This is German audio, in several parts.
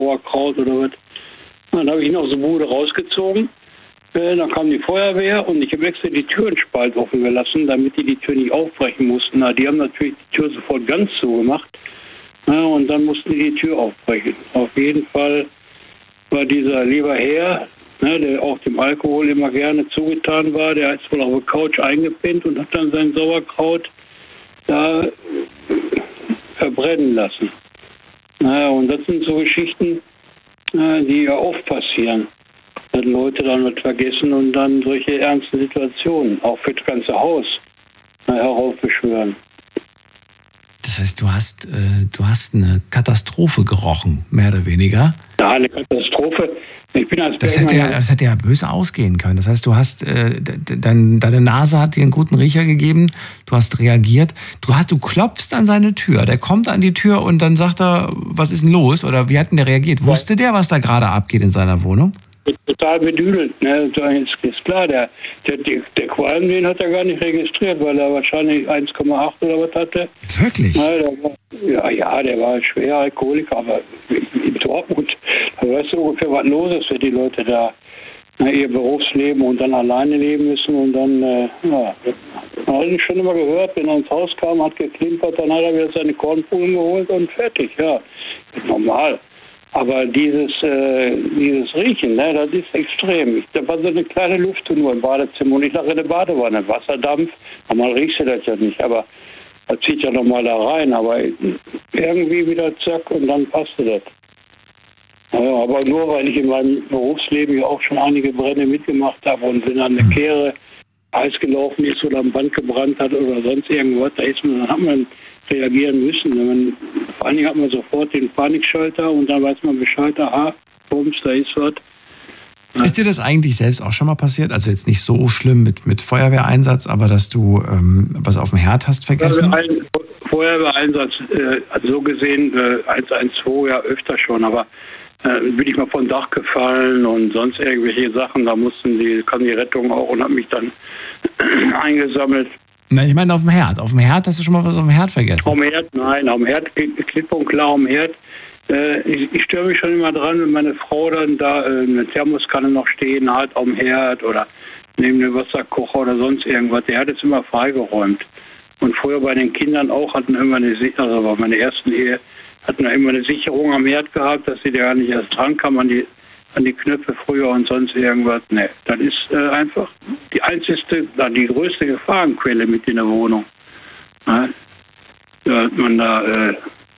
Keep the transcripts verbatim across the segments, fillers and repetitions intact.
Sauerkraut oder was. Dann habe ich ihn aus der Bude rausgezogen. Äh, dann kam die Feuerwehr und ich habe extra die Türenspalt offen gelassen, damit die die Tür nicht aufbrechen mussten. Na, die haben natürlich die Tür sofort ganz zugemacht. Ja, und dann mussten die die Tür aufbrechen. Auf jeden Fall war dieser lieber Herr, ne, der auch dem Alkohol immer gerne zugetan war, der ist wohl auf der Couch eingepennt und hat dann sein Sauerkraut da äh, verbrennen lassen. Naja, und das sind so Geschichten, äh, die ja oft passieren. Dass Leute dann was vergessen und dann solche ernsten Situationen, auch für das ganze Haus, äh, heraufbeschwören. Das heißt, du hast, äh, du hast eine Katastrophe gerochen, mehr oder weniger? Ja, eine Katastrophe. Ich bin als das, hätte ja, das hätte ja böse ausgehen können. Das heißt, du hast, äh, dein, deine Nase hat dir einen guten Riecher gegeben, du hast reagiert. Du, hast, du klopfst an seine Tür, der kommt an die Tür und dann sagt er, was ist denn los? Oder wie hat denn der reagiert? Wusste der, was da gerade abgeht in seiner Wohnung? Total bedüdelt, ne? Ist, ist klar, der, der, der Qualm, den hat er gar nicht registriert, weil er wahrscheinlich eins Komma acht oder was hatte. Wirklich? Ja, der war, ja, ja, der war schwer Alkoholiker, aber in Dortmund, da weißt du ungefähr, was los ist, wenn die Leute da ne, ihr Berufsleben und dann alleine leben müssen und dann, äh, ja, man hat ihn schon immer gehört, wenn er ins Haus kam, hat geklimpert, dann hat er wieder seine Kornkugeln geholt und fertig, ja, normal. Aber dieses, äh, dieses Riechen, ne, das ist extrem. Ich, da war so eine kleine Lüftung nur im Badezimmer und ich lag in der Badewanne. Wasserdampf, normal riechst du das ja nicht, aber das zieht ja nochmal da rein. Aber irgendwie wieder zack und dann passte das. Ja, aber nur, weil ich in meinem Berufsleben ja auch schon einige Brände mitgemacht habe und wenn dann eine Kehre heiß gelaufen ist oder am Band gebrannt hat oder sonst irgendwas, da ist man, dann hat man reagieren müssen. Man, vor allen Dingen hat man sofort den Panikschalter und dann weiß man Bescheid, aha, bums, da ist was. Ja. Ist dir das eigentlich selbst auch schon mal passiert? Also jetzt nicht so schlimm mit, mit Feuerwehreinsatz, aber dass du ähm, was auf dem Herd hast vergessen? Feuerwehreinsatz, äh, also so gesehen, äh, eins eins zwei ja öfter schon, aber äh, bin ich mal vom Dach gefallen und sonst irgendwelche Sachen, da mussten die, kam die Rettung auch und hat mich dann eingesammelt. Nein, ich meine auf dem Herd. Auf dem Herd hast du schon mal was auf dem Herd vergessen? Auf dem Herd, nein. Auf dem Herd, klipp und klar auf dem Herd. Äh, ich ich störe mich schon immer dran, wenn meine Frau dann da äh, eine Thermoskanne noch stehen hat auf dem Herd oder neben dem Wasserkocher oder sonst irgendwas. Der Herd ist immer freigeräumt. Und früher bei den Kindern auch hatten immer eine, also bei meiner ersten Ehe, hatten wir immer eine Sicherung am Herd gehabt, dass sie da gar nicht erst dran kam an die an die Knöpfe früher und sonst irgendwas. Ne, das ist äh, einfach die einzigste, die größte Gefahrenquelle mit in der Wohnung. Ja, da hat man da, äh,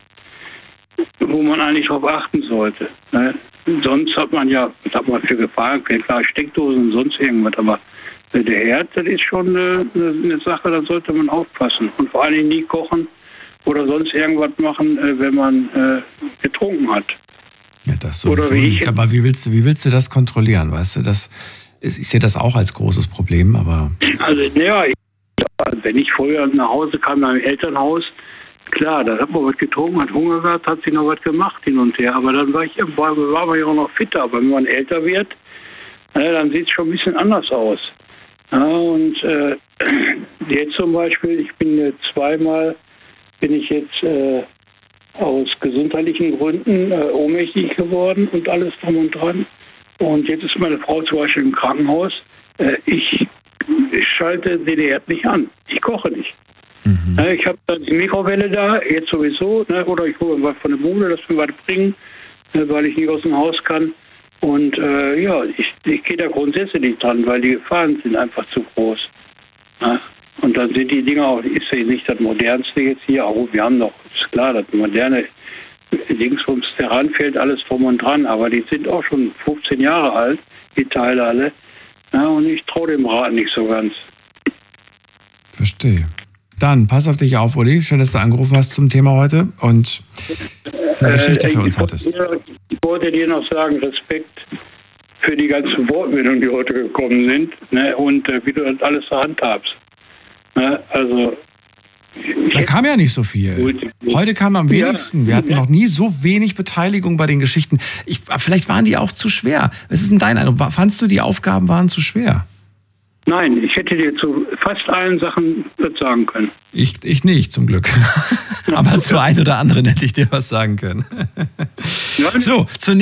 wo man eigentlich drauf achten sollte. Ne? Sonst hat man ja, was hat man für Gefahrenquellen, klar, Steckdosen und sonst irgendwas, aber äh, der Herd, das ist schon äh, eine Sache, da sollte man aufpassen. Und vor allem nie kochen oder sonst irgendwas machen, äh, wenn man äh, getrunken hat. Ja, das sowieso nicht. Aber wie willst du, wie willst du das kontrollieren? Weißt du, das ist, ich sehe das auch als großes Problem, aber. Also, ja, ich, wenn ich früher nach Hause kam, nach meinem Elternhaus, klar, da hat man was getrunken, hat Hunger gehabt, hat sich noch was gemacht hin und her. Aber dann war ich, war, war man ja auch noch fitter. Aber wenn man älter wird, äh, dann sieht es schon ein bisschen anders aus. Ja, und äh, jetzt zum Beispiel, ich bin jetzt zweimal, bin ich jetzt äh, aus gesundheitlichen Gründen äh, ohnmächtig geworden und alles drum und dran. Und jetzt ist meine Frau zum Beispiel im Krankenhaus. Äh, ich, ich schalte den Herd nicht an. Ich koche nicht. Mhm. Äh, ich habe dann die Mikrowelle da, jetzt sowieso, ne, oder ich hole was von der Bude, dass wir was bringen, äh, weil ich nicht aus dem Haus kann. Und äh, ja, ich, ich gehe da grundsätzlich nicht dran, weil die Gefahren sind einfach zu groß. Ja? Und dann sind die Dinger auch, ist ja nicht das Modernste jetzt hier, auch wir haben noch, ist klar, das moderne Dingsbums, der ranfällt, alles drum und dran, aber die sind auch schon fünfzehn Jahre alt, die Teile alle. Ja, und ich traue dem Rat nicht so ganz. Verstehe. Dann, pass auf dich auf, Uli. Schön, dass du angerufen hast zum Thema heute und eine Geschichte für uns hattest. Ich wollte dir noch sagen, Respekt für die ganzen Wortmeldungen, die heute gekommen sind, ne, und äh, wie du das alles zur Hand habst. Ne, also da kam ja nicht so viel. Heute kam am wenigsten. Wir hatten noch nie so wenig Beteiligung bei den Geschichten. Ich, vielleicht waren die auch zu schwer. Was ist denn dein Eindruck? Fandst du, die Aufgaben waren zu schwer? Nein, ich hätte dir zu fast allen Sachen was sagen können. Ich, ich nicht, zum Glück. Aber zu ein oder anderen hätte ich dir was sagen können. Ja, so, zunächst